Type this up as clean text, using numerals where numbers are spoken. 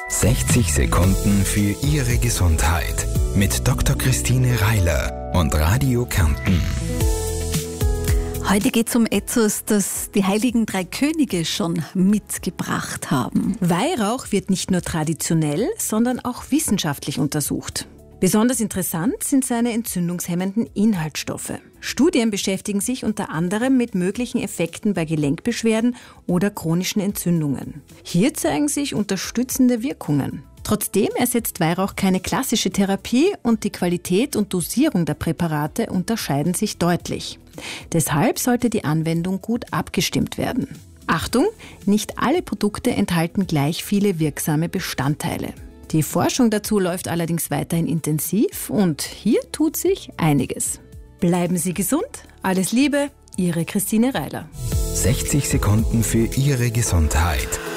60 Sekunden für Ihre Gesundheit mit Dr. Christine Reiler und Radio Kärnten. Heute geht es um etwas, das die Heiligen Drei Könige schon mitgebracht haben. Weihrauch wird nicht nur traditionell, sondern auch wissenschaftlich untersucht. Besonders interessant sind seine entzündungshemmenden Inhaltsstoffe. Studien beschäftigen sich unter anderem mit möglichen Effekten bei Gelenkbeschwerden oder chronischen Entzündungen. Hier zeigen sich unterstützende Wirkungen. Trotzdem ersetzt Weihrauch keine klassische Therapie und die Qualität und Dosierung der Präparate unterscheiden sich deutlich. Deshalb sollte die Anwendung gut abgestimmt werden. Achtung, nicht alle Produkte enthalten gleich viele wirksame Bestandteile. Die Forschung dazu läuft allerdings weiterhin intensiv und hier tut sich einiges. Bleiben Sie gesund, alles Liebe, Ihre Christine Reiler. 60 Sekunden für Ihre Gesundheit.